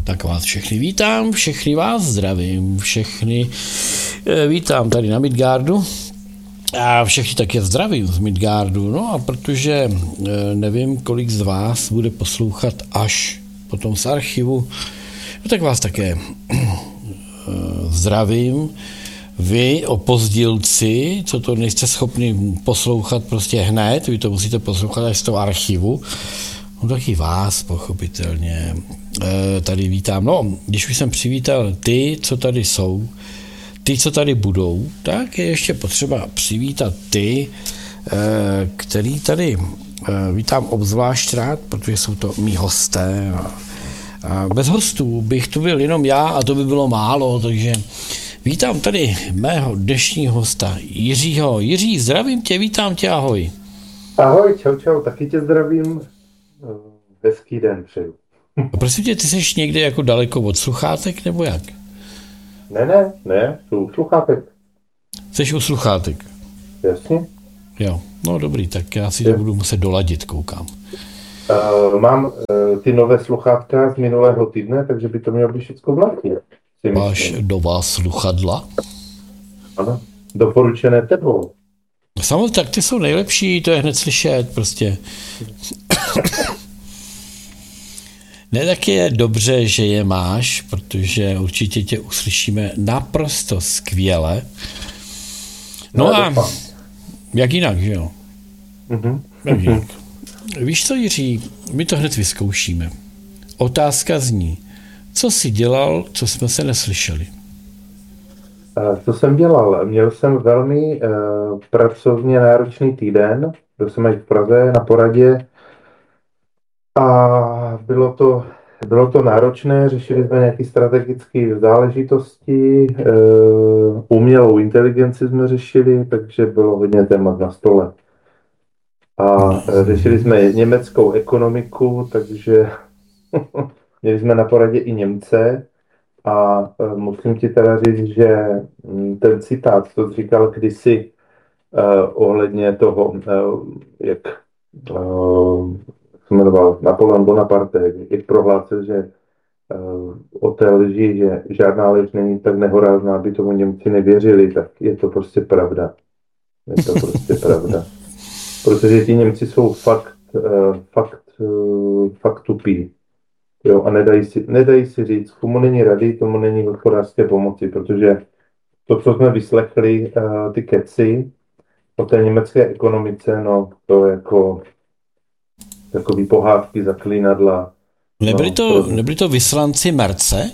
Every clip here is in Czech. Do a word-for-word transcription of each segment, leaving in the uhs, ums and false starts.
Tak vás všechny vítám, všechny vás zdravím, všechny vítám tady na Midgardu a všechny také zdravím z Midgardu, no a protože nevím, kolik z vás bude poslouchat až potom z archivu, no tak vás také zdravím. Vy, opozdilci, co to nejste schopni poslouchat prostě hned, vy to musíte poslouchat až z toho archivu, no taky vás, pochopitelně, tady vítám. No, když už jsem přivítal ty, co tady jsou, ty, co tady budou, tak je ještě potřeba přivítat ty, který tady vítám obzvlášť rád, protože jsou to mý hosté. A bez hostů bych tu byl jenom já a to by bylo málo, takže vítám tady mého dnešního hosta Jiřího. Jiří, zdravím tě, vítám tě, ahoj. Ahoj, čau, čau, taky tě zdravím. Hezký den přeju. A prosím tě, ty jsi někde jako daleko od sluchátek, nebo jak? Ne, ne, ne, u sluchátek. Jsi u sluchátek? Jasně. Jo, no dobrý, tak já si to budu muset doladit, koukám. Uh, mám uh, ty nové sluchátka z minulého týdne, takže by to mělo být všechno v latě. Máš nová sluchadla? Ano, doporučené tebou. Samozřejmě, tak ty jsou nejlepší, to je hned slyšet, prostě. Ne, tak je dobře, že je máš, protože určitě tě uslyšíme naprosto skvěle. No, no a doufám. Jak jinak, že jo? Mm-hmm. Jak jinak. Víš co, Jiří, my to hned vyzkoušíme. Otázka zní, co jsi dělal, co jsme se neslyšeli? Co jsem dělal? Měl jsem velmi uh, pracovně náročný týden, byl jsem v Praze na poradě a bylo to, bylo to náročné, řešili jsme nějaké strategické záležitosti, uh, umělou inteligenci jsme řešili, takže bylo hodně témat na stole. A řešili jsme německou ekonomiku, takže měli jsme na poradě i Němce a musím ti teda říct, že ten citát, co jsi říkal kdysi uh, ohledně toho, uh, jak uh, se jmenoval Napoleon Bonaparte, jak prohlásil, že uh, o té lži, že žádná lež není tak nehorázná, aby tomu Němci nevěřili, tak je to prostě pravda. Je to prostě pravda. Protože ti Němci jsou fakt, uh, fakt, uh, fakt tupí. Jo, a nedají si, nedají si říct, komu není rady, tomu není hospodářské pomoci, protože to, co jsme vyslechli, uh, ty keci o té německé ekonomice, no to jako takový pohádky, zaklínadla. Nebyli, no, to, to, nebyli to vyslanci Merce?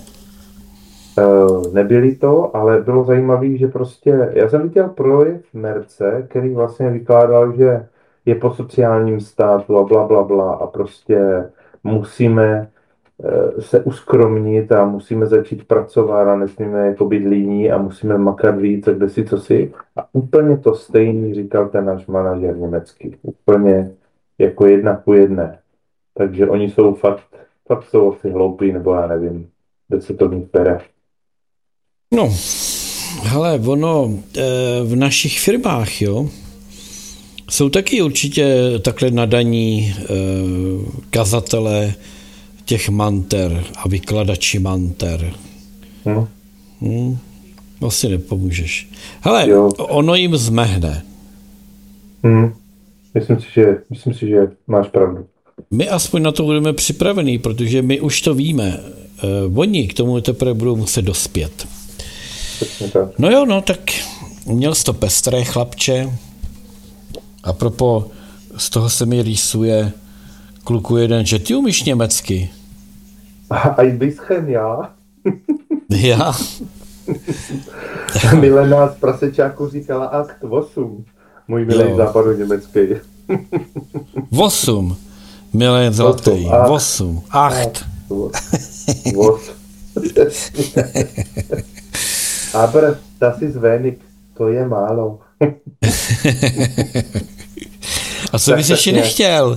Uh, nebyli to, ale bylo zajímavé, že prostě, já jsem viděl projev Merce, který vlastně vykládal, že je po sociálním státu a bla, bla, bla a prostě musíme uh, se uskromnit a musíme začít pracovat a nesmíme jako být líní a musíme makat víc a kde si co si. A úplně to stejný říkal ten náš manažer německý. Úplně jako jedna ku jedné. Takže oni jsou fakt, fakt jsou asi hloupí, nebo já nevím, kde se to mít bere. No, hele, ono v našich firmách, jo, jsou taky určitě takhle nadaní kazatelé těch manter a vykladači manter. Hmm. Hmm, asi nepomůžeš. Hele, jo. Ono jim zmehne. Hmm. Myslím si, že, myslím si, že máš pravdu. My aspoň na to budeme připravení, protože my už to víme. Oni k tomu teprve budou muset dospět. No jo, no, tak měl jsi to pestré, chlapče. A propo, z toho se mi rýsuje kluku jeden, že ty umíš německy. Ein bisschen, já. Já? Milena z Prasečáku říkala akt osm. Můj milý západu německý. osm. Milé zlatý. osm. Acht. osm. Aber das ist wenig. To je málo. A co bys ještě nechtěl?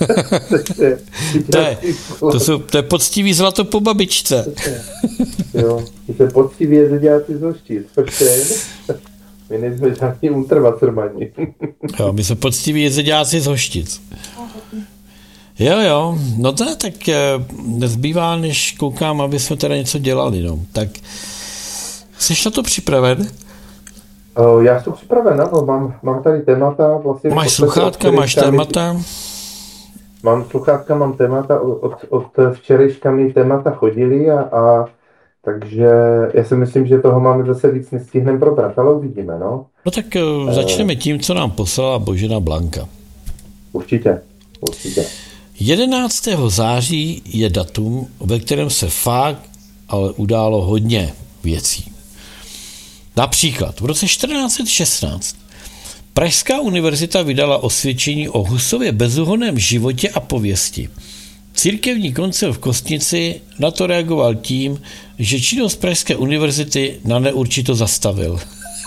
to, je, to, jsou, to je poctivý zlato po babičce. Jo, to jsou poctiví jezeďáci z Hoštic. My nejsme žádní ultravacrmani. Jo, my jsme poctiví jezeďáci z Hoštic. Jo, jo, no to tak nezbývá, než koukám, aby jsme teda něco dělali, no. Tak jsi na to připraven? Já jsem připraven, ano, mám, mám tady témata. Vlastně máš sluchátka, máš témata? Mám sluchátka, mám témata, od, od včerejška mi témata chodili a, a takže já si myslím, že toho máme zase víc nestihneme probrat, ale uvidíme, no. No tak uh, začneme tím, co nám poslala Božena Blanka. Určitě, určitě. jedenáctého září je datum, ve kterém se fakt ale událo hodně věcí. Například v roce čtrnáct set šestnáct Pražská univerzita vydala osvědčení o Husově bezúhonném životě a pověsti. Církevní koncil v Kostnici na to reagoval tím, že činnost Pražské univerzity na neurčito zastavil.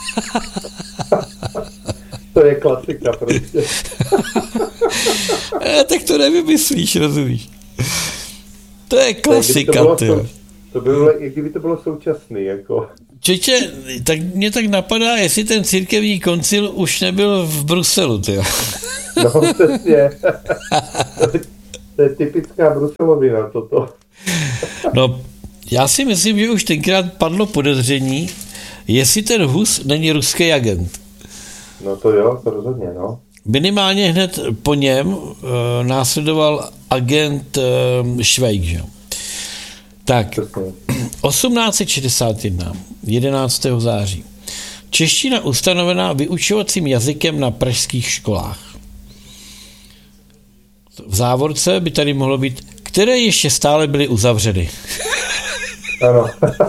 To je klasika prostě. e, tak to nevymyslíš, rozumíš? To je klasika, to, bylo, to bylo, jak kdyby to bylo současný, jako. Čeče, tak mě tak napadá, jestli ten církevní koncil už nebyl v Bruselu, tyjo. No, přesně. To je typická bruselovina, toto. No, já si myslím, že už tenkrát padlo podezření, jestli ten Hus není ruský agent. No to jo, to rozhodně, no. Minimálně hned po něm uh, následoval agent uh, Švejk, že? Tak, osmnáct set šedesát jedna, jedenáctého září. Čeština ustanovená vyučovacím jazykem na pražských školách. V závorce by tady mohlo být, které ještě stále byly uzavřeny. Ano.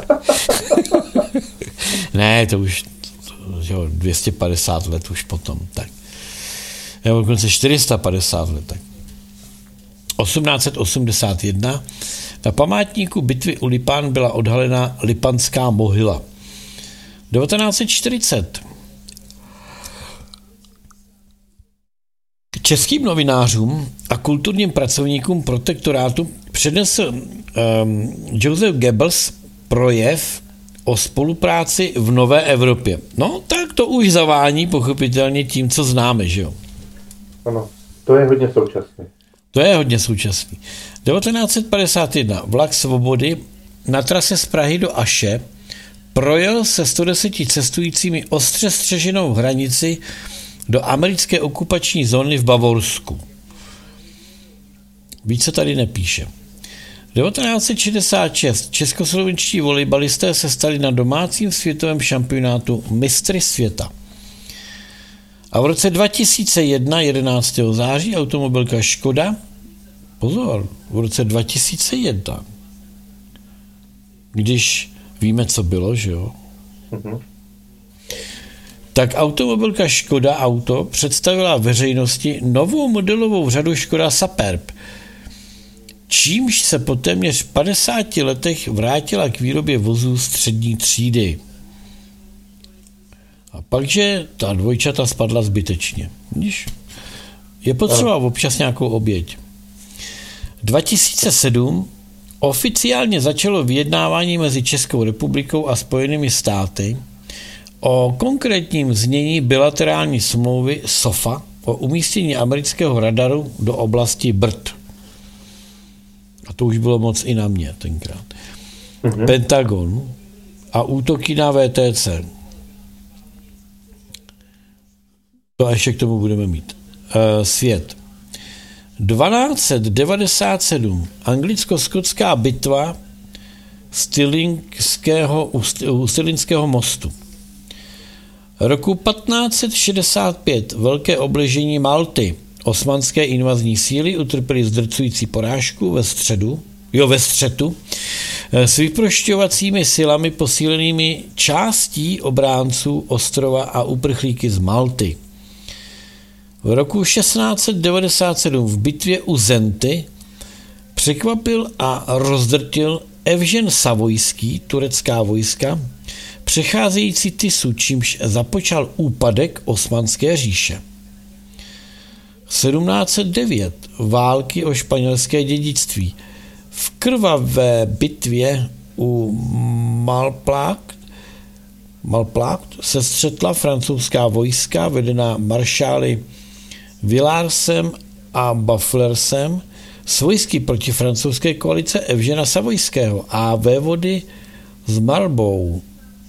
Ne, to už jo, dvě stě padesát let už potom. Tak. Nebo dokonce čtyři sta padesát let. Tak. osmnáct set osmdesát jedna na památníku bitvy u Lipan byla odhalena Lipanská mohyla. devatenáct set čtyřicet Českým novinářům a kulturním pracovníkům protektorátu přednesl um, Joseph Goebbels projev o spolupráci v nové Evropě. No, tak to už zavání pochopitelně tím, co známe, že jo? Ano, to je hodně současný. To je hodně současný. devatenáct set padesát jedna vlak Svobody na trase z Prahy do Aše projel se sto deseti cestujícími ostře střeženou hranici do americké okupační zóny v Bavorsku. Více tady nepíše. devatenáct set šedesát šest českoslovenští volejbalisté se stali na domácím světovém šampionátu mistry světa. A v roce dva tisíce jedna, jedenáctého září, automobilka Škoda, pozor, v roce dva tisíce jedna, když víme, co bylo, že jo, mm-hmm. tak automobilka Škoda Auto představila veřejnosti novou modelovou řadu Škoda Superb, čímž se po téměř padesáti letech vrátila k výrobě vozů střední třídy. A pak, že ta dvojčata spadla zbytečně. Víš? Je potřeba občas nějakou oběť. dva tisíce sedm oficiálně začalo vyjednávání mezi Českou republikou a Spojenými státy o konkrétním znění bilaterální smlouvy SOFA o umístění amerického radaru do oblasti Brd. A to už bylo moc i na mě tenkrát. Mm-hmm. Pentagon a útoky na V T C. To ještě k tomu budeme mít. E, svět. dvanáct set devadesát sedm. Anglicko-skotská bitva Stirlingského, u Stirlingského mostu. Roku patnáct set šedesát pět. Velké obležení Malty. Osmanské invazní síly utrpěly zdrcující porážku ve středu, jo, ve střetu s vyprošťovacími silami posílenými částí obránců ostrova a uprchlíky z Malty. V roku šestnáct set devadesát sedm v bitvě u Zenty překvapil a rozdrtil Evžen Savojský, turecká vojska, přecházející Tisu, čímž započal úpadek Osmanské říše. sedmnáct set devět války o španělské dědictví. V krvavé bitvě u Malplaquet, Malplaquet se střetla francouzská vojska vedená maršály Villarsem a Boufflersem s vojsky proti francouzské koalice Evžena Savojského a vévody z Marlbou.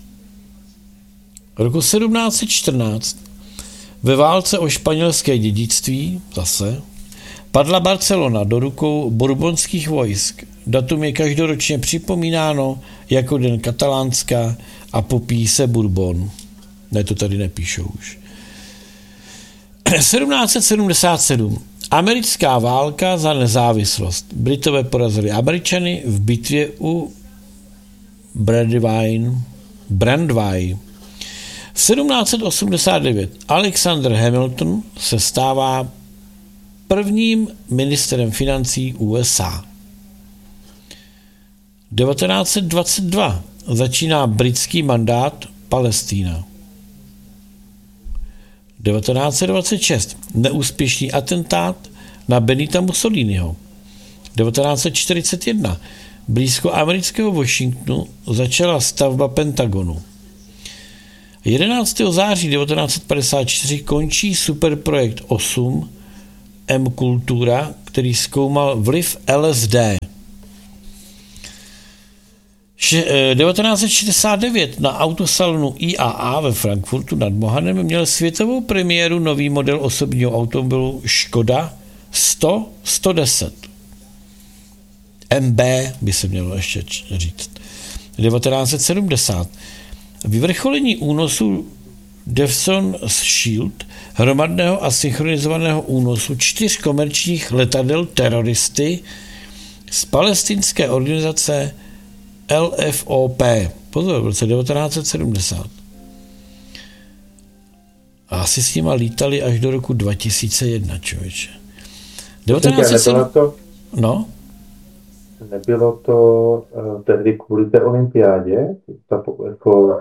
Roku sedmnáct set čtrnáct ve válce o španělské dědictví zase padla Barcelona do rukou bourbonských vojsk. Datum je každoročně připomínáno jako den Katalánska a popíjí se Bourbon. Ne, to tady nepíšou už. sedmnáct set sedmdesát sedm. Americká válka za nezávislost. Britové porazili Američany v bitvě u Brandywine. Brandywine. sedmnáct set osmdesát devět. Alexander Hamilton se stává prvním ministrem financí U S A. devatenáct set dvacet dva. Začíná britský mandát Palestína. devatenáct set dvacet šest. Neúspěšný atentát na Benita Mussoliniho. devatenáct set čtyřicet jedna. Blízko amerického Washingtonu začala stavba Pentagonu. jedenáctého září devatenáct set padesát čtyři končí superprojekt osm M-Kultura, který zkoumal vliv L S D. devatenáct set šedesát devět na autosalonu I A A ve Frankfurtu nad Mohanem měl světovou premiéru nový model osobního automobilu Škoda sto sto deset. M B by se mělo ještě říct. devatenáct set sedmdesát. Vyvrcholení únosu Devson Shield, hromadného a synchronizovaného únosu čtyř komerčních letadel teroristy z palestinské organizace L F O P. Pozor, v roce devatenáct set sedmdesát. A asi s nima lítali až do roku dva tisíce jedna, člověče. devatenáct set sedm... to, no? Nebylo to uh, tehdy kvůli té olympiádě? Ta, jako...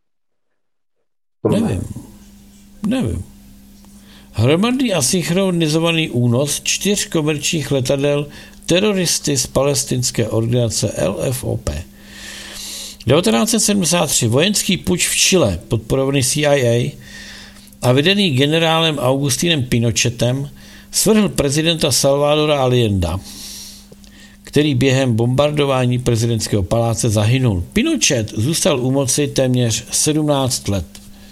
Nevím. Nevím. Hromadný a synchronizovaný únos čtyř komerčních letadel teroristy z palestinské organizace L F O P. devatenáct set sedmdesát tři. Vojenský puč v Chile, podporovaný C I A a vedený generálem Augustinem Pinochetem, svrhl prezidenta Salvadora Allenda, který během bombardování prezidentského paláce zahynul. Pinochet zůstal u moci téměř sedmnáct let.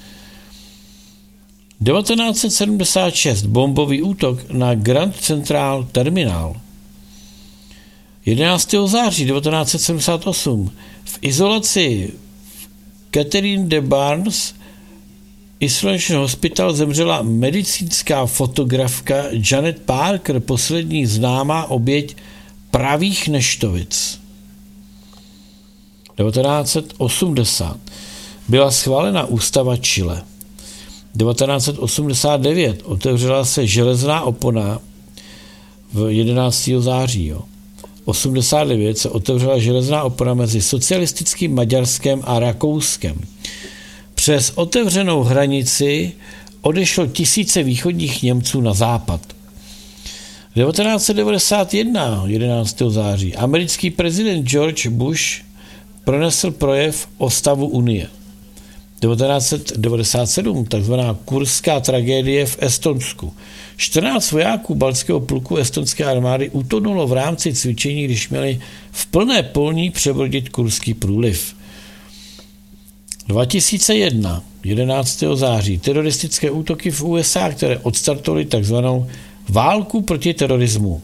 devatenáct set sedmdesát šest. Bombový útok na Grand Central Terminal. jedenáctého září devatenáct set sedmdesát osm. V izolaci Catherine de Barnes Isolation Hospital zemřela medicínská fotografka Janet Parker, poslední známá oběť pravých neštovic. devatenáct set osmdesát. Byla schválena ústava Chile. devatenáct set osmdesát devět. Otevřela se železná opona v jedenáctého září. Jo. osmdesát devět se otevřela železná opona mezi socialistickým Maďarskem a Rakouskem. Přes otevřenou hranici odešlo tisíce východních Němců na západ. devatenáct set devadesát jedna. jedenáctého září. Americký prezident George Bush pronesl projev o stavu Unie. devatenáct set devadesát sedm. Takzvaná kurská tragédie v Estonsku. čtrnáct vojáků baltského pluku estonské armády utonulo v rámci cvičení, když měli v plné polní přebrodit Kurský průliv. dva tisíce jedna. jedenáctého září. Teroristické útoky v U S A, které odstartovaly takzvanou válku proti terorismu.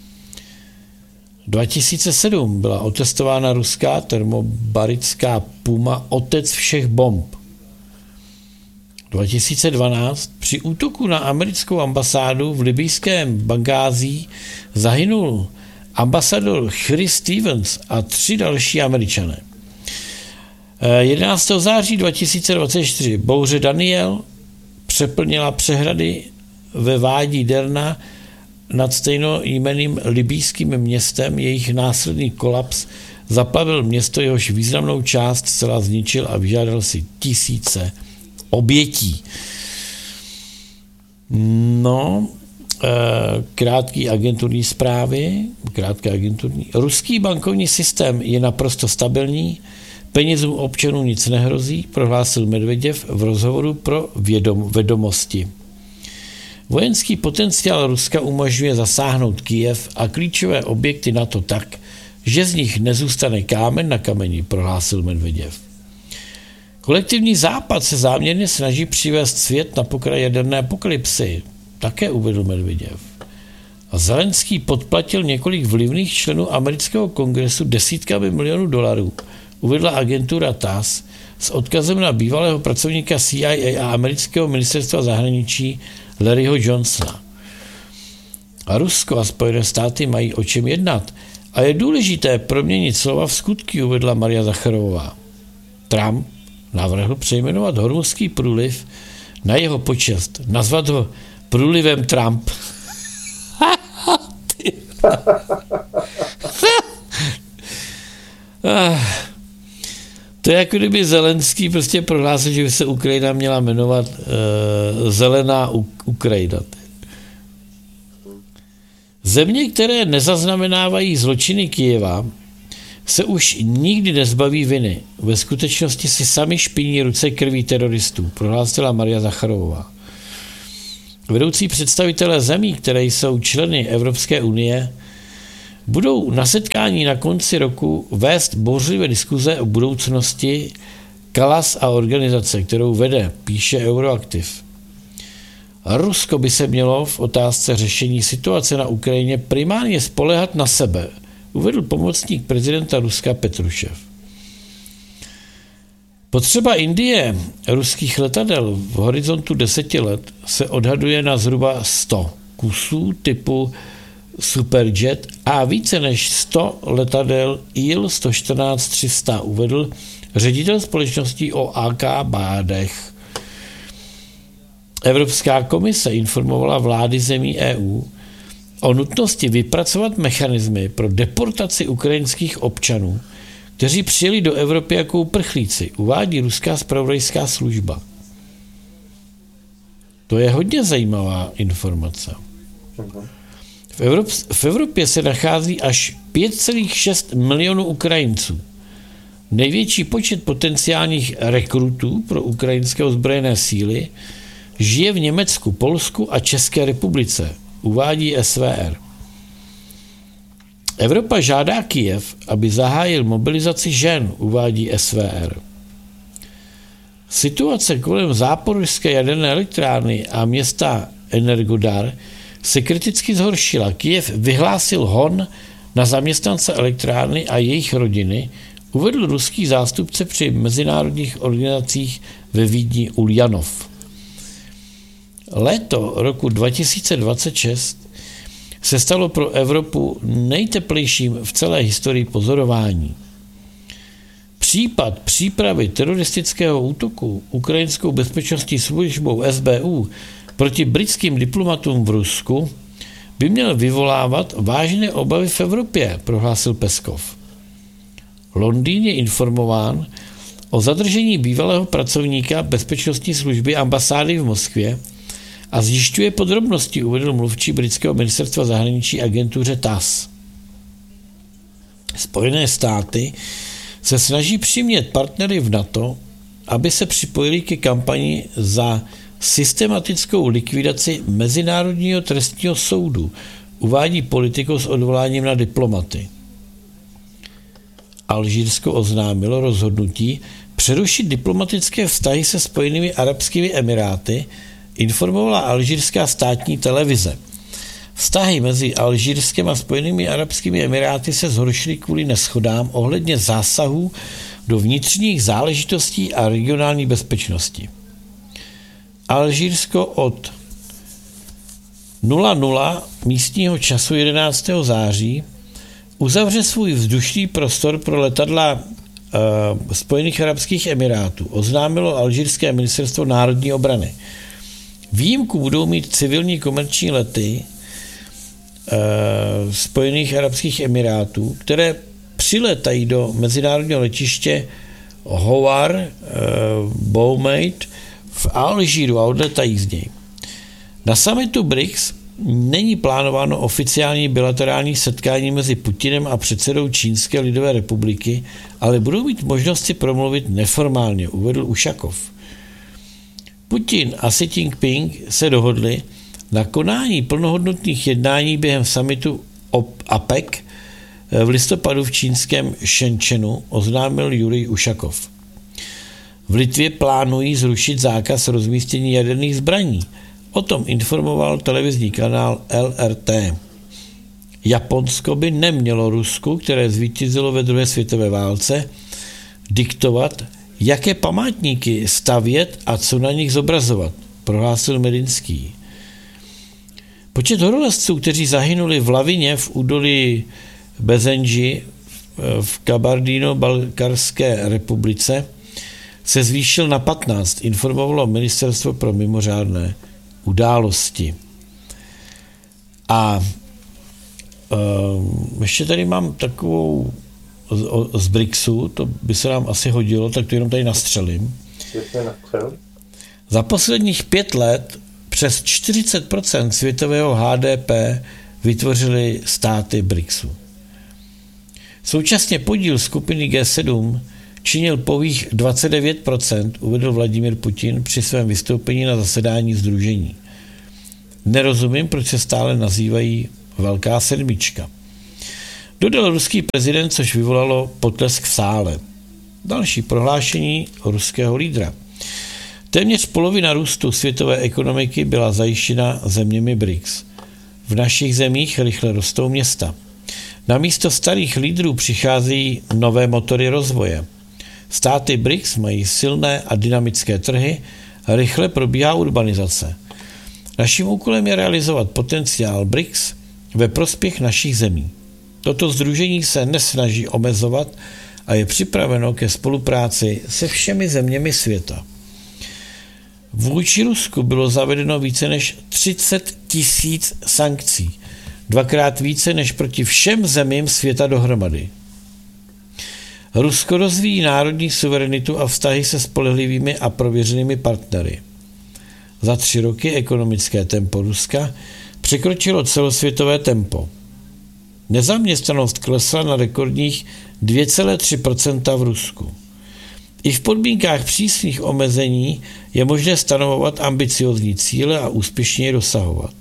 dva tisíce sedm. Byla otestována ruská termobarická Puma, otec všech bomb. dva tisíce dvanáct. Při útoku na americkou ambasádu v libyjském Bengází zahynul ambasador Chris Stevens a tři další Američané. jedenáctého září dva tisíce dvacet čtyři. Bouře Daniel přeplnila přehrady ve vádí Derna nad stejnojmenným libyjským městem. Jejich následný kolaps zaplavil město, jehož významnou část zcela zničil a vyžádal si tisíce obětí. No, krátký agenturní zprávy, krátké agenturní. Ruský bankovní systém je naprosto stabilní, penězům občanů nic nehrozí, prohlásil Medveděv v rozhovoru pro vědom, vědomosti. Vojenský potenciál Ruska umožňuje zasáhnout Kyjev a klíčové objekty NATO tak, že z nich nezůstane kámen na kameni, prohlásil Medveděv. Kolektivní západ se záměrně snaží přivést svět na pokraj jaderné apokalypsy, také uvedl Medveděv. A Zelenský podplatil několik vlivných členů amerického kongresu desítkami milionů dolarů, uvedla agentura T A S S s odkazem na bývalého pracovníka C I A a amerického ministerstva zahraničí Larryho Johnsona. A Rusko a Spojené státy mají o čem jednat a je důležité proměnit slova v skutky, uvedla Maria Zacharová. Trump navrhl přejmenovat Hormuzský průliv na jeho počest, nazvat ho průlivem Trump. To je jako kdyby Zelenský prostě prohlásil, že by se Ukrajina měla jmenovat uh, Zelená Ukrajina. Země, které nezaznamenávají zločiny Kyjeva, se už nikdy nezbaví viny. Ve skutečnosti si sami špiní ruce krví teroristů, prohlásila Maria Zacharová. Vedoucí představitelé zemí, které jsou členy Evropské unie, budou na setkání na konci roku vést bouřlivé diskuze o budoucnosti Kallas a organizace, kterou vede, píše Euroaktiv. Rusko by se mělo v otázce řešení situace na Ukrajině primárně spoléhat na sebe, uvedl pomocník prezidenta Ruska Petrušev. Potřeba Indie ruských letadel v horizontu deseti let se odhaduje na zhruba sto kusů typu Superjet a více než sto letadel I L sto čtrnáct tři sta, uvedl ředitel společnosti O A K Bádech. Evropská komise informovala vlády zemí E U o nutnosti vypracovat mechanismy pro deportaci ukrajinských občanů, kteří přijeli do Evropy jako uprchlíci, uvádí ruská zpravodajská služba. To je hodně zajímavá informace. V, Evrop- v Evropě se nachází až pět celá šest milionů Ukrajinců. Největší počet potenciálních rekrutů pro ukrajinské ozbrojené síly žije v Německu, Polsku a České republice, uvádí S V R. Evropa žádá Kyjev, aby zahájil mobilizaci žen, uvádí S V R. Situace kolem záporožské jaderné elektrárny a města Energodar se kriticky zhoršila. Kyjev vyhlásil hon na zaměstnance elektrárny a jejich rodiny, uvedl ruský zástupce při mezinárodních organizacích ve Vídni Uljanov. Léto roku dva tisíce dvacet šest se stalo pro Evropu nejteplejším v celé historii pozorování. Případ přípravy teroristického útoku ukrajinskou bezpečnostní službou S B U proti britským diplomatům v Rusku by měl vyvolávat vážné obavy v Evropě, prohlásil Peskov. Londýn je informován o zadržení bývalého pracovníka bezpečnostní služby ambasády v Moskvě a zjišťuje podrobnosti, uvedl mluvčí britského ministerstva zahraničí agentuře T A S S. Spojené státy se snaží přimět partnery v NATO, aby se připojili ke kampani za systematickou likvidaci Mezinárodního trestního soudu, uvádí Politico s odvoláním na diplomaty. Alžírsko oznámilo rozhodnutí přerušit diplomatické vztahy se Spojenými arabskými emiráty, informovala alžírská státní televize. Vztahy mezi Alžírskem a Spojenými arabskými emiráty se zhoršily kvůli neshodám ohledně zásahů do vnitřních záležitostí a regionální bezpečnosti. Alžírsko od nula nula místního času jedenáctého září uzavře svůj vzdušný prostor pro letadla uh, Spojených arabských emirátů, oznámilo alžírské ministerstvo národní obrany. Výjimku budou mít civilní komerční lety uh, Spojených arabských emirátů, které přiletají do mezinárodního letiště Howard uh, Boumeid v Alžíru a odletají z něj. Na summitu B R I C S není plánováno oficiální bilaterální setkání mezi Putinem a předsedou Čínské lidové republiky, ale budou mít možnost si promluvit neformálně, uvedl Ušakov. Putin a Xi Jinping se dohodli, Na konání plnohodnotných jednání během summitu A P E C v listopadu v čínském Shenzhenu oznámil Jurij Ušakov. V Litvě plánují zrušit zákaz rozmístění jaderných zbraní. O tom informoval televizní kanál L R T. Japonsko by nemělo Rusku, které zvítězilo ve druhé světové válce, diktovat, jaké památníky stavět a co na nich zobrazovat, prohlásil Medinský. Počet horolezců, kteří zahynuli v lavině v údolí Bezenji v Kabardino-Balkarské republice, se zvýšil na patnáct, informovalo Ministerstvo pro mimořádné události. A um, ještě tady mám takovou z, z BRICSu, to by se nám asi hodilo, tak to jenom tady nastřelím. Za posledních pět let přes čtyřicet procent světového H D P vytvořily státy BRICSu. Současně podíl skupiny G sedm činil pouhých dvacet devět procent, uvedl Vladimír Putin při svém vystoupení na zasedání sdružení. Nerozumím, proč se stále nazývají Velká sedmička. Dodal ruský prezident, což vyvolalo potlesk v sále. Další prohlášení ruského lídra. Téměř polovina růstu světové ekonomiky byla zajištěna zeměmi BRICS. V našich zemích rychle rostou města. Na místo starých lídrů přicházejí nové motory rozvoje. Státy BRICS mají silné a dynamické trhy a rychle probíhá urbanizace. Naším úkolem je realizovat potenciál BRICS ve prospěch našich zemí. Toto sdružení se nesnaží omezovat a je připraveno ke spolupráci se všemi zeměmi světa. Vůči Rusku bylo zavedeno více než třicet tisíc sankcí, dvakrát více než proti všem zemím světa dohromady. Rusko rozvíjí národní suverenitu a vztahy se spolehlivými a prověřenými partnery. Za tři roky ekonomické tempo Ruska překročilo celosvětové tempo. Nezaměstnanost klesla na rekordních dvě celá tři procenta v Rusku. I v podmínkách přísných omezení je možné stanovovat ambiciozní cíle a úspěšně je dosahovat.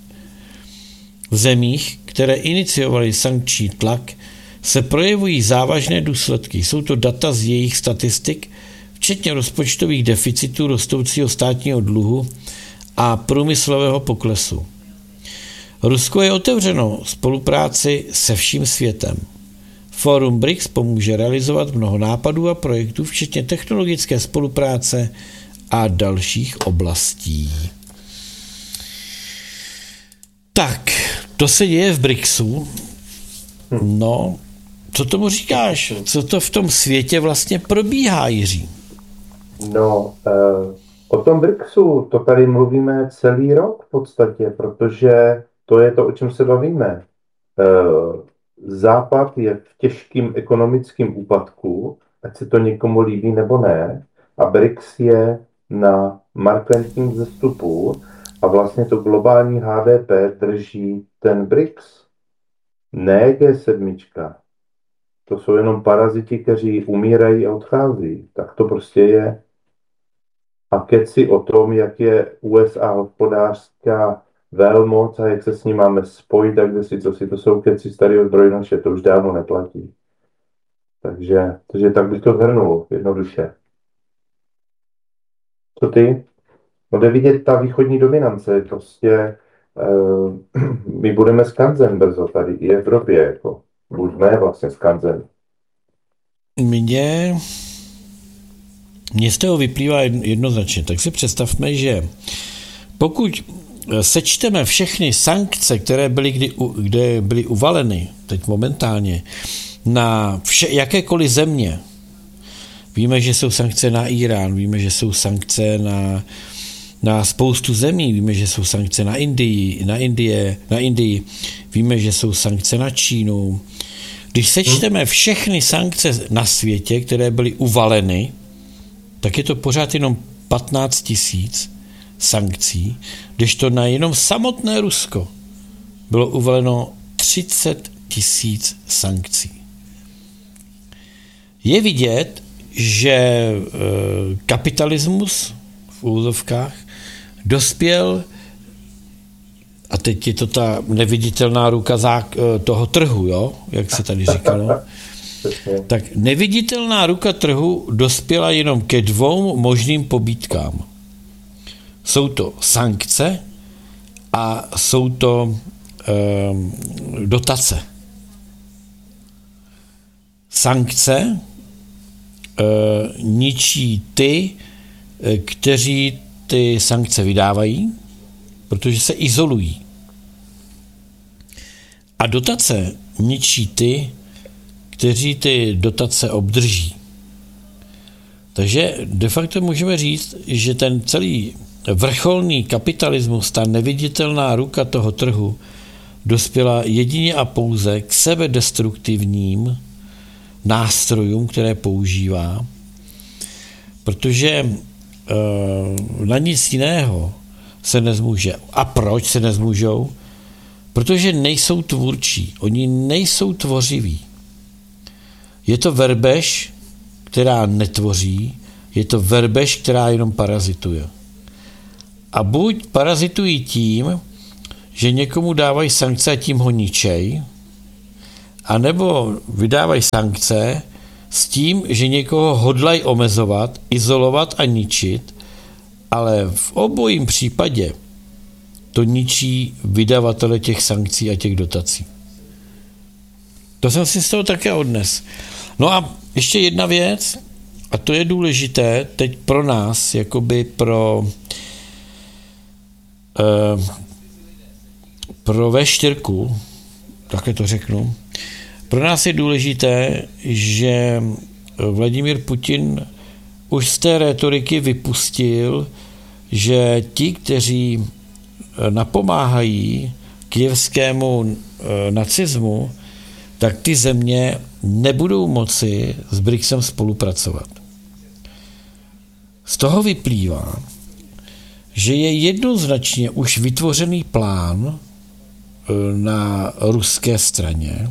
V zemích, které iniciovaly sankční tlak, se projevují závažné důsledky. Jsou to data z jejich statistik, včetně rozpočtových deficitů, rostoucího státního dluhu a průmyslového poklesu. Rusko je otevřeno spolupráci se vším světem. Fórum BRICS pomůže realizovat mnoho nápadů a projektů, včetně technologické spolupráce a dalších oblastí. Tak, to se děje v BRICSu. No, co tomu říkáš? Co to v tom světě vlastně probíhá, Jiří? No, o tom BRICSu to tady mluvíme celý rok v podstatě, protože to je to, o čem se bavíme. Západ je v těžkém ekonomickém úpadku, ať se to někomu líbí nebo ne, a BRICS je na markantním vzestupu a vlastně to globální H D P drží ten BRICS, ne G sedm. To jsou jenom paraziti, kteří umírají a odchází. Tak to prostě je. A keci o tom, jak je U S A hospodářská velmoc a jak se s ní máme spojit a kde si co si, to jsou keci starého zdrojnoše, to už dávno neplatí. Takže, takže tak bych to zhrnul jednoduše. Co ty? No jde vidět ta východní dominance, prostě uh, my budeme skanzen brzo tady i v Evropě, jako buďme vlastně skanzen. Mně, mně z toho vyplývá jednoznačně, tak si představme, že pokud sečteme všechny sankce, které byly, kdy, kde byly uvaleny, teď momentálně, na vše, jakékoliv země, víme, že jsou sankce na Irán, víme, že jsou sankce na, na spoustu zemí, víme, že jsou sankce na Indii, na Indie, na Indii, víme, že jsou sankce na Čínu. Když sečteme všechny sankce na světě, které byly uvaleny, tak je to pořád jenom patnáct tisíc sankcí, kdežto na jenom samotné Rusko bylo uvaleno třicet tisíc sankcí. Je vidět, že kapitalismus v úzovkách dospěl a teď je to ta neviditelná ruka zák- toho trhu, jo? Jak se tady říkalo. Tak neviditelná ruka trhu dospěla jenom ke dvou možným pobídkám. Jsou to sankce a jsou to e, dotace. Sankce e, ničí ty, e, kteří ty sankce vydávají, protože se izolují. A dotace ničí ty, kteří ty dotace obdrží. Takže de facto můžeme říct, že ten celý vrcholný kapitalismus, ta neviditelná ruka toho trhu, dospěla jedině a pouze k sebedestruktivním nástrojům, které používá, protože e, na nic jiného se nezmůže. A proč se nezmůžou? Protože nejsou tvůrčí. Oni nejsou tvořiví. Je to verbež, která netvoří, je to verbež, která jenom parazituje. A buď parazitují tím, že někomu dávají sankce a tím ho ničej, anebo vydávají sankce s tím, že někoho hodlají omezovat, izolovat a ničit, ale v obojím případě to ničí vydavatele těch sankcí a těch dotací. To jsem si z toho také odnes. No a ještě jedna věc, a to je důležité teď pro nás, jakoby pro eh, pro vé čtyřku, takhle to řeknu, pro nás je důležité, že Vladimír Putin už z té rétoriky vypustil, že ti, kteří napomáhají kyjevskému nacismu, tak ty země nebudou moci s BRICSem spolupracovat. Z toho vyplývá, že je jednoznačně už vytvořený plán na ruské straně,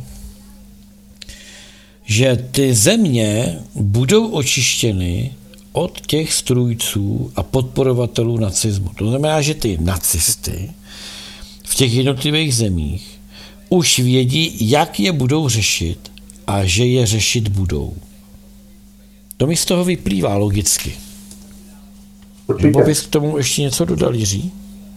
že ty země budou očištěny od těch strůjců a podporovatelů nacismu. To znamená, že ty nacisty v těch jednotlivých zemích už vědí, jak je budou řešit a že je řešit budou. To mi z toho vyplývá logicky. Nebo bys k tomu ještě něco dodal, Jiří?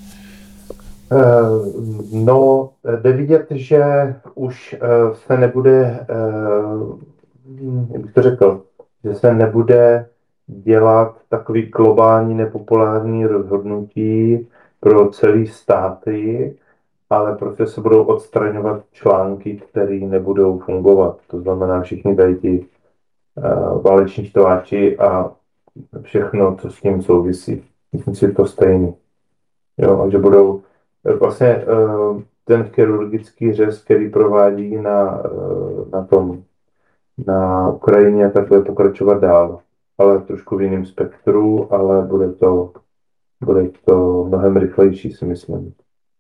No, jde vidět, že už se nebude, jak bych to řekl, že se nebude dělat takový globální nepopulární rozhodnutí pro celý státy, ale prostě se budou odstraňovat články, které nebudou fungovat. To znamená všichni tady ti váleční štváči a všechno, co s tím souvisí. Myslím si, to stejný. Jo, že budou vlastně ten chirurgický řez, který provádí na, na tom, na Ukrajině, tak bude pokračovat dál. Ale trošku v jiném spektru, ale bude to, bude to mnohem rychlejší, si myslím.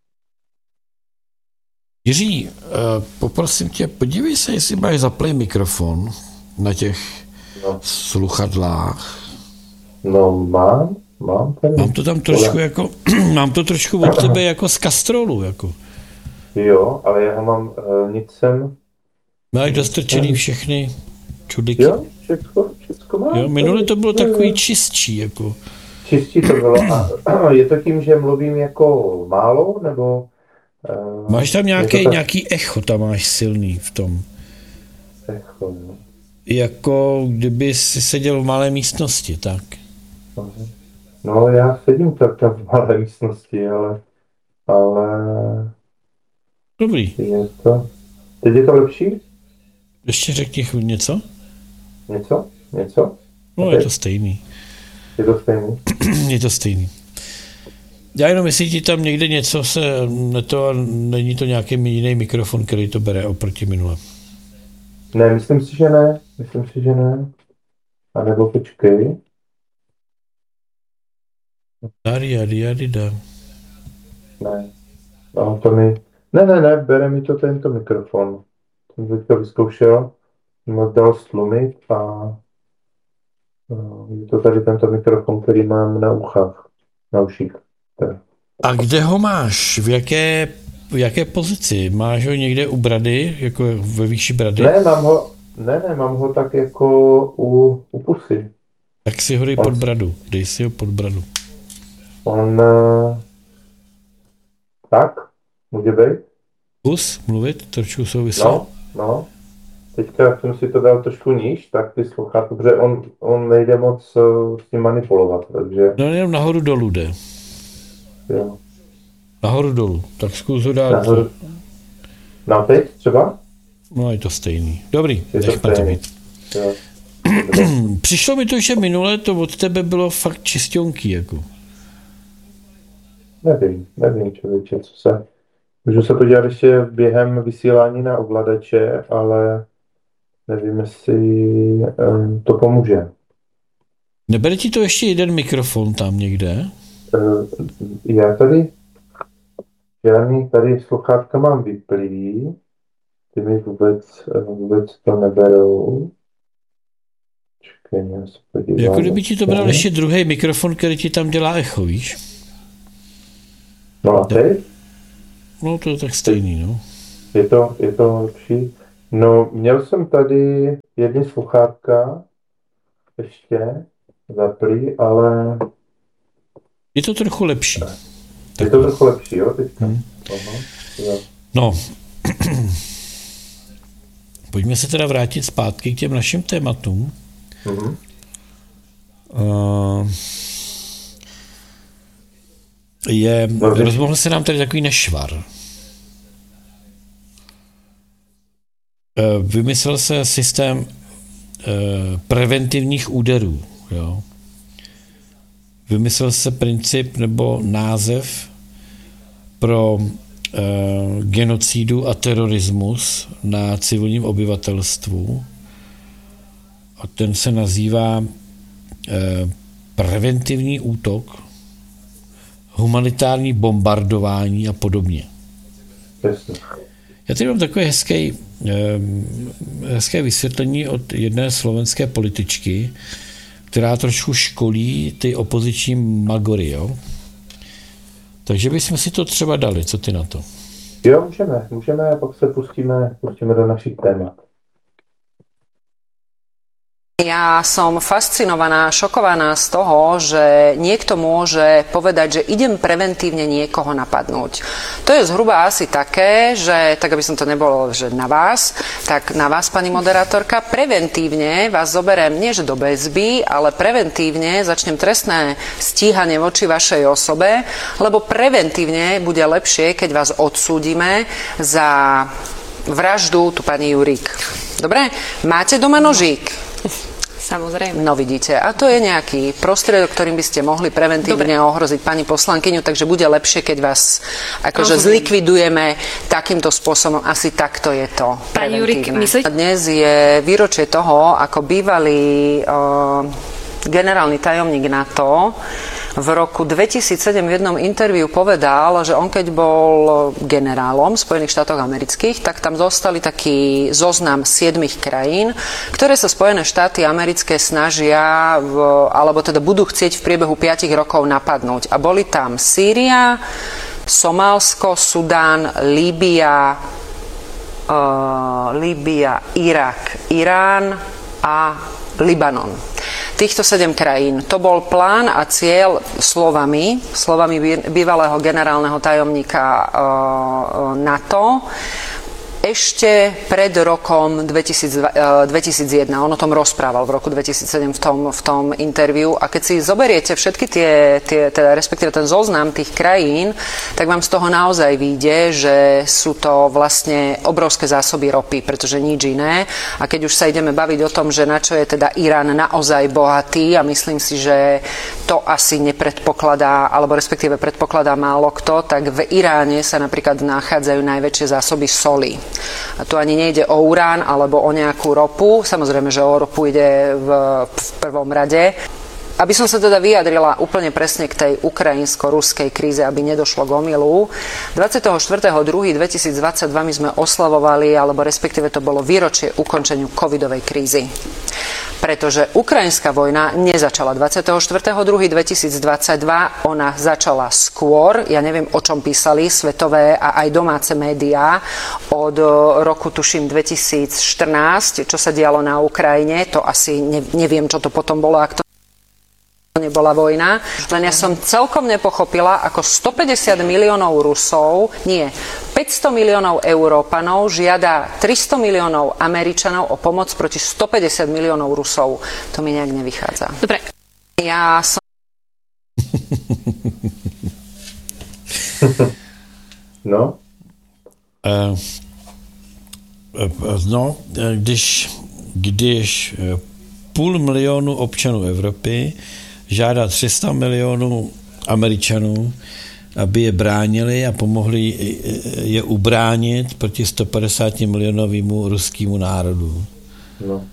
Jiří, poprosím tě, podívej se, jestli máš zaplej mikrofon na těch no. sluchadlách. No mám, mám tady. Mám to tam trošku ale... jako, mám to trošku od tebe jako z kastrolu, jako. Jo, ale já ho mám uh, nic sem. Máš dostrčený všechny čudliky. Jo, všechno, všechno mám. Jo, minule to bylo takový čistší, jako. Čistší to bylo. A je to tím, že mluvím jako málo, nebo... Uh, máš tam nějaký, tak... nějaký echo, tam máš silný v tom. Echo, jo. Jako kdyby si seděl v malé místnosti, tak. No, já sedím tak v malé místnosti, ale... ale... Dobrý. Je to... Teď je to lepší? Ještě řekni něco? Něco? Něco? No, okay. Je to stejný. Je to stejný? Je to stejný. Já jenom jestli ti tam někde něco se... To, není to nějaký jiný mikrofon, který to bere oproti minule. Ne, myslím si, že ne. Myslím si, že ne. A nebo počkej. Dari, dari, dari, da. Ne. No, to mi... Ne, ne, ne, bere mi to tento mikrofon. Jsem teďka vyzkoušel. Jsem dal stlumit a... je to tady tento mikrofon, který mám na uchách. Na uších. Tak. A kde ho máš? V jaké v jaké pozici? Máš ho někde u brady, jako ve výši brady? Ne, mám ho, ne, ne, mám ho tak jako u, u pusy. Tak si ho dej pod bradu. Dej si ho pod bradu. On... Tak? Může být? Kus mluvit? Trošku souvisí? No, no. Teďka jsem si to dal trošku níž, tak ty sluchátka, protože on, on nejde moc uh, s tím manipulovat, takže... No jenom nahoru dolů jde. Jo. Nahoru dolů. Tak zkus ho dát. Nahoru. No teď třeba? No je to stejný. Dobrý, je nechme to být. Jo. Přišlo mi to, že minule to od tebe bylo fakt čistionký, jako. Nevím, nevím, člověče, co se... Můžu se to dělat ještě během vysílání na ovladače, ale nevím, jestli um, to pomůže. Nebere ti to ještě jeden mikrofon tam někde? Uh, já tady žádný tady sluchátka mám vyplý, ty mi vůbec, vůbec to neberou. Čekaj, já se podívám. Jako kdyby ti to bral ještě druhý mikrofon, který ti tam dělá echo, víš? No a teď? No to je tak stejný, no. Je to, je to lepší. No, měl jsem tady jedny sluchátka ještě zaplý, ale... Je to trochu lepší. Je to trochu lepší, jo, teďka? Hmm. Aha, jo. No, pojďme se teda vrátit zpátky k těm našim tématům. Mm-hmm. Uh, je, no, rozmohl se nám tady takový nešvar. Uh, vymyslel se systém uh, preventivních úderů, jo. Vymyslel se princip nebo název pro uh, genocidu a terorismus na civilním obyvatelstvu. A ten se nazývá uh, preventivní útok, humanitární bombardování a podobně. Já tady mám takové hezké, uh, hezké vysvětlení od jedné slovenské političky, která trošku školí ty opoziční magory, jo? Takže bychom si to třeba dali, co ty na to? Jo, můžeme, můžeme a pak se pustíme, pustíme do našich témat. Ja som fascinovaná, šokovaná z toho, že niekto môže povedať, že idem preventívne niekoho napadnúť. To je zhruba asi také, že, tak aby som to nebolo, že na vás, tak na vás, pani moderátorka, preventívne vás zoberiem, nie že do väzby, ale preventívne začnem trestné stíhanie voči vašej osobe, lebo preventívne bude lepšie, keď vás odsúdime za vraždu tu pani Jurík. Dobre? Máte doma nožík? Samozrejme. No vidíte, a to je nejaký prostriedok, ktorým by ste mohli preventívne Dobre. ohroziť pani poslankyňu, takže bude lepšie, keď vás akože zlikvidujeme takýmto spôsobom. Asi takto je to Pani Jurík, myslíte? Dnes je výročie toho, ako bývalý uh, generálny tajomník NATO v roku dvetisícsedem v jednom interviu povedal, že on keď bol generálom v Spojených štátoch amerických, tak tam zostali taký zoznam siedmich krajín, ktoré sa Spojené štáty americké snažia, v, alebo teda budú chcieť v priebehu piatich rokov napadnúť. A boli tam Sýria, Somálsko, Sudán, Líbia, uh, Líbia, Irak, Irán a Libanon. Týchto sedem krajín. To bol plán a cieľ slovami, slovami bývalého generálneho tajomníka NATO ešte pred rokom dvetisícjeden. On o tom rozprával v roku dvetisícsedem v tom, v tom interviu. A keď si zoberiete všetky tie, tie teda respektíve ten zoznam tých krajín, tak vám z toho naozaj vyjde, že sú to vlastne obrovské zásoby ropy, pretože nič iné. A keď už sa ideme baviť o tom, že na čo je teda Irán naozaj bohatý, a myslím si, že to asi nepredpokladá, alebo respektíve predpokladá málo kto, tak v Iráne sa napríklad nachádzajú najväčšie zásoby soli. A tu ani nejde o urán alebo o nejakú ropu. Samozrejme, že o ropu ide v, v prvom rade. Aby som sa teda vyjadrila úplne presne k tej ukrajinsko-ruskej kríze, aby nedošlo k omylu. dvadsiateho štvrtého druhého dvetisícdvadsaťdva my sme oslavovali, alebo respektíve to bolo výročie ukončeniu covidovej krízy. Pretože ukrajinská vojna nezačala dvadsiateho štvrtého druhého dvetisícdvadsaťdva, ona začala skôr, ja neviem, o čom písali svetové a aj domáce médiá od roku, tuším, dvetisícštrnásť, čo sa dialo na Ukrajine, to asi ne, neviem, čo to potom bolo, ak to nebola vojna. Len ja som celkom nepochopila, ako stopäťdesiat miliónov Rusov, nie, päťsto miliónov Európanov žiada tristo miliónov Američanov o pomoc proti stopäťdesiat miliónov Rusov. To mi nejak nevychádza. Dobre. Ja som... No? Uh, no, když, když půl milionu občanů Evropy žádá tři sta milionů Američanů, aby je bránili a pomohli je ubránit proti sto padesát milionovému ruskému národu. No.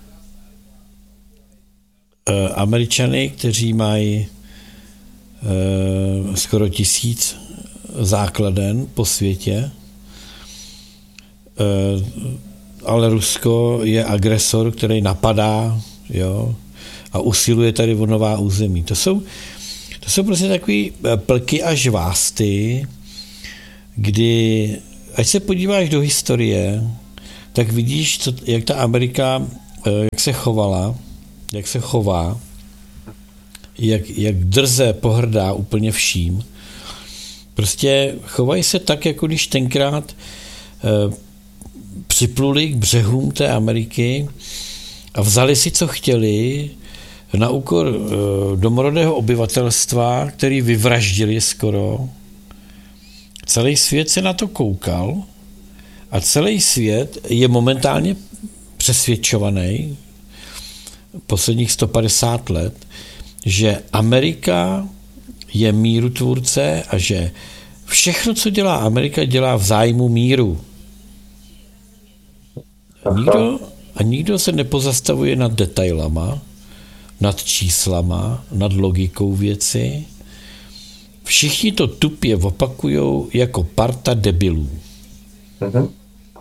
Američany, kteří mají uh, skoro tisíc základen po světě, uh, ale Rusko je agresor, který napadá, jo, a usiluje tady o nová území. To jsou, to jsou prostě takový plky a žvásty, kdy, ať se podíváš do historie, tak vidíš, co, jak ta Amerika, jak se chovala, jak se chová, jak, jak drze pohrdá úplně vším. Prostě chovají se tak, jako když tenkrát eh, připluli k břehům té Ameriky a vzali si, co chtěli, na úkor e, domorodého obyvatelstva, který vyvraždili skoro. Celý svět se na to koukal a celý svět je momentálně přesvědčovaný posledních sto padesát let, že Amerika je mírutvůrce a že všechno, co dělá Amerika, dělá v zájmu míru. A nikdo, a nikdo se nepozastavuje nad detailama, nad číslama, nad logikou věci. Všichni to tupě opakujou jako parta debilů. Mm-hmm.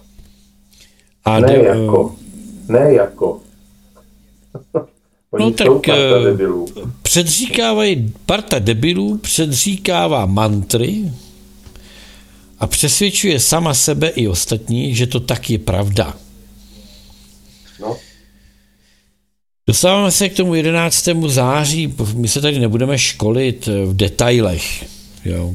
A ne de, jako. Ne jako. Oni no tak parta debilů. předříkávají, parta debilů předříkává mantry a přesvědčuje sama sebe i ostatní, že to tak je pravda. No. Dostáváme se k tomu jedenáctému září, my se tady nebudeme školit v detailech. Jo.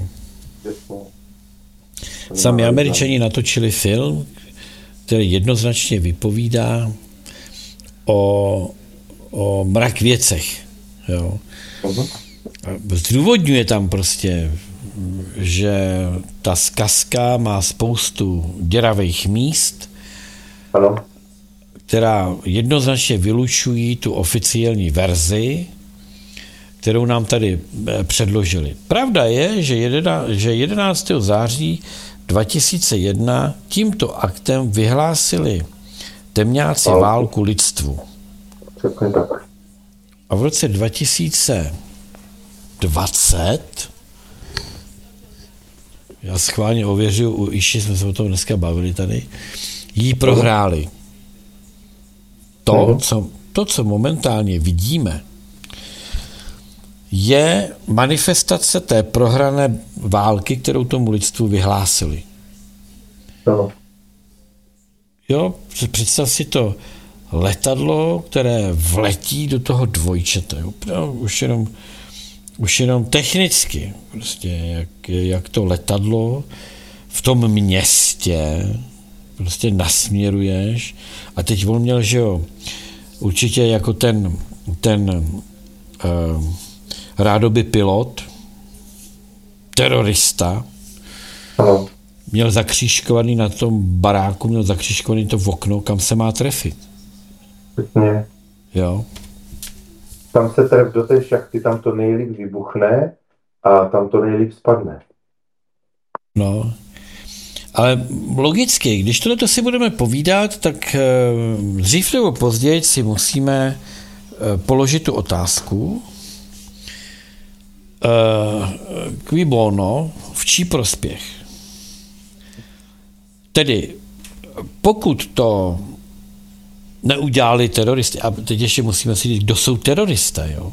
Sami Američani natočili film, který jednoznačně vypovídá o, o mrak věcech. Jo. Zdůvodňuje tam prostě, že ta zkazka má spoustu děravých míst, ano, která jednoznačně vylučují tu oficiální verzi, kterou nám tady předložili. Pravda je, že jedenáctého září dva tisíce jedna tímto aktem vyhlásili temňáci ano. válku lidstvu. Přesně tak. A v roce dva tisíce dvacet, já schválně ověřuju, u Iši jsme se o tom dneska bavili tady, jí prohráli. To, co, to, co momentálně vidíme, je manifestace té prohrané války, kterou tomu lidstvu vyhlásili. No. Jo, představ si to letadlo, které vletí do toho dvojčete. Jo, už, jenom, už jenom technicky, prostě jak, jak to letadlo v tom městě prostě nasměruješ. A teď on měl, že jo, určitě jako ten, ten uh, rádoby pilot, terorista, ano. Měl zakřížkovaný na tom baráku, měl zakřížkovaný to v okno, kam se má trefit. Přesně. Jo. Tam se tref do té šachty, tam to nejlíp vybuchne a tam to nejlíp spadne. No. Ale logicky, když tohleto si budeme povídat, tak dřív nebo později si musíme položit tu otázku, qui bono, v čí prospěch. Tedy pokud to neudělali teroristy. A teď ještě musíme si říct, kdo jsou terorista, jo?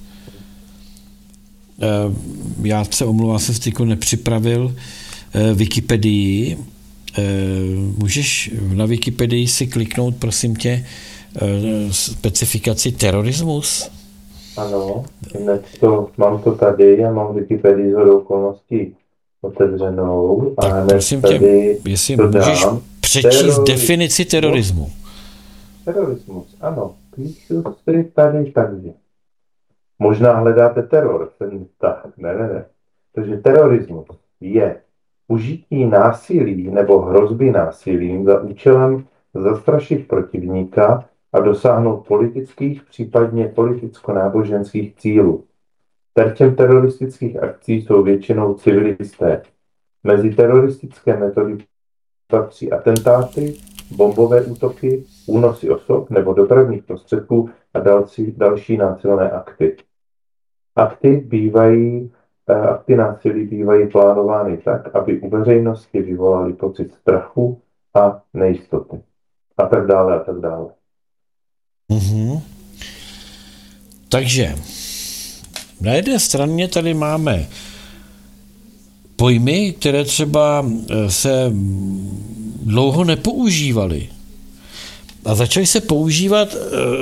Já se omlouvám, jsem si nepřipravil Wikipedii. Můžeš na Wikipedii si kliknout, prosím tě, specifikaci terorismus? Ano, to, mám to tady, já mám Wikipedii z okolností otevřenou. Tak a prosím tě, jestli můžeš přečíst Terori- definici terorismu. Terorismus, ano. Píšu si tady, takže. Možná hledáte teror. Tak, ne, ne, ne. Takže terorismus je užití násilí nebo hrozby násilím za účelem zastrašit protivníka a dosáhnout politických, případně politicko-náboženských cílů. Terčem teroristických akcí jsou většinou civilisté. Mezi teroristické metody patří atentáty, bombové útoky, únosy osob nebo dopravních prostředků a další, další násilné akty. Akty bývají, akty násilí bývají plánovány tak, aby u veřejnosti vyvolaly pocit strachu a nejistoty. A tak dále, a tak dále. Mm-hmm. Takže na jedné straně tady máme pojmy, které třeba se dlouho nepoužívaly. A začaly se používat